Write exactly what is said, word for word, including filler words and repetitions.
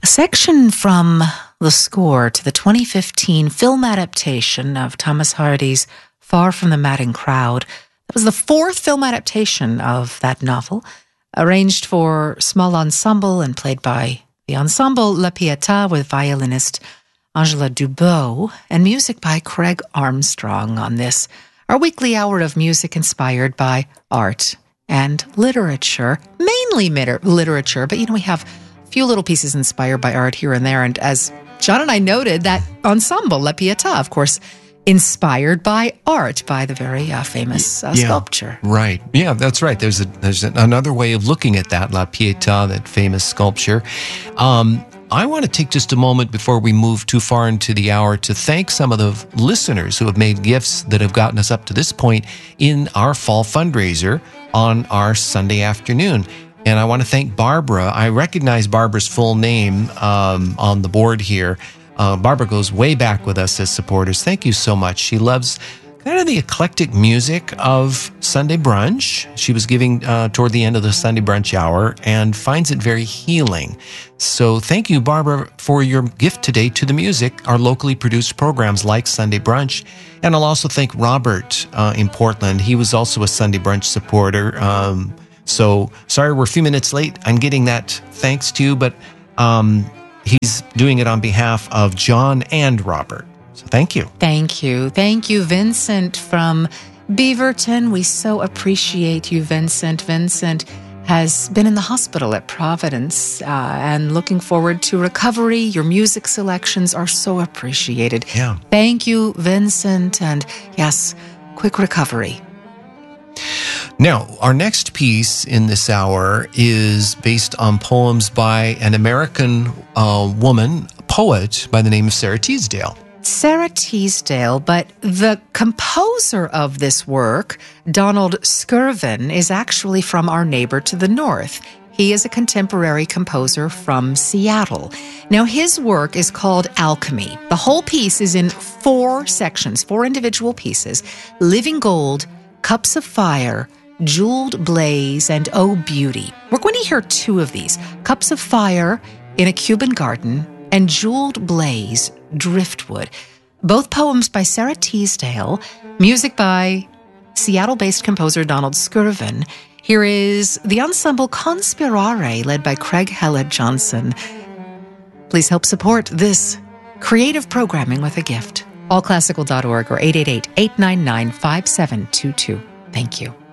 section from the score to the twenty fifteen film adaptation of Thomas Hardy's Far from the Madding Crowd. That was the fourth film adaptation of that novel, arranged for small ensemble and played by the ensemble La Pietà with violinist Angela Dubois and music by Craig Armstrong on this, our weekly hour of music inspired by art and literature, mainly literature, but you know, we have a few little pieces inspired by art here and there. And as John and I noted, that ensemble, La Pietà, of course, inspired by art, by the very uh, famous uh, yeah, sculpture. Right. Yeah, that's right. There's a there's another way of looking at that, La Pietà, that famous sculpture. Um, I want to take just a moment before we move too far into the hour to thank some of the listeners who have made gifts that have gotten us up to this point in our fall fundraiser on our Sunday afternoon. And I want to thank Barbara. I recognize Barbara's full name um, on the board here. Uh, Barbara goes way back with us as supporters. Thank you so much. She loves kind of the eclectic music of Sunday brunch. She was giving uh, toward the end of the Sunday brunch hour and finds it very healing. So thank you, Barbara, for your gift today to the music, our locally produced programs like Sunday Brunch. And I'll also thank Robert uh, in Portland. He was also a Sunday Brunch supporter. Um, so sorry we're a few minutes late. I'm getting that thanks to you, but um, he's doing it on behalf of John and Robert. So thank you. Thank you. Thank you, Vincent from Beaverton. We so appreciate you, Vincent. Vincent has been in the hospital at Providence uh, and looking forward to recovery. Your music selections are so appreciated. Yeah. Thank you, Vincent. And yes, quick recovery. Now, our next piece in this hour is based on poems by an American uh, woman, poet by the name of Sarah Teasdale. Sarah Teasdale, but the composer of this work, Donald Skirvin, is actually from our neighbor to the north. He is a contemporary composer from Seattle. Now, his work is called Alchemy. The whole piece is in four sections, four individual pieces: Living Gold, Cups of Fire, Jeweled Blaze, and Oh Beauty. We're going to hear two of these: Cups of Fire in a Cuban Garden and Jeweled Blaze, Driftwood. Both poems by Sarah Teasdale, music by Seattle-based composer Donald Skirvin. Here is the ensemble Conspirare, led by Craig Hella Johnson. Please help support this creative programming with a gift. all classical dot org or eight eight eight, eight nine nine, five seven two two. Thank you.